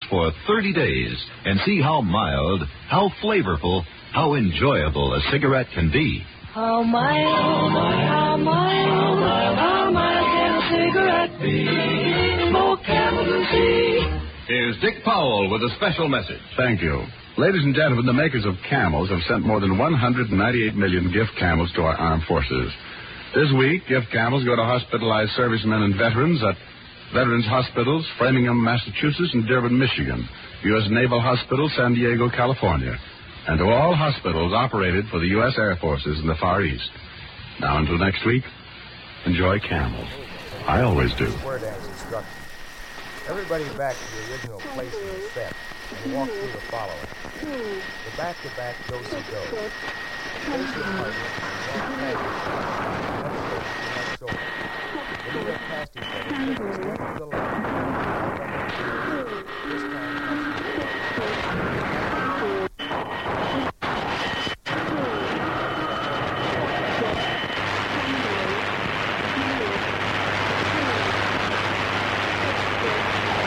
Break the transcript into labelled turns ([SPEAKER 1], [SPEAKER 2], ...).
[SPEAKER 1] for 30 days and see how mild, how flavorful, how enjoyable a cigarette can be.
[SPEAKER 2] How mild, how mild, how mild can a cigarette be? Smoke Camels and see.
[SPEAKER 1] Here's Dick Powell with a special message.
[SPEAKER 3] Thank you. Ladies and gentlemen, the makers of Camels have sent more than 198 million gift Camels to our armed forces. This week, gift Camels go to hospitalized servicemen and veterans at Veterans Hospitals, Framingham, Massachusetts, and Dearborn, Michigan, U.S. Naval Hospital, San Diego, California, and to all hospitals operated for the U.S. Air Forces in the Far East. Now, until next week, enjoy Camels. I always do.
[SPEAKER 4] Word as instructed. Everybody back to the original place in the set and walk through the following. The back-to-back do-si-do. Face your partner and walk past each other. Next over, next over. When you get past each other, step to the left.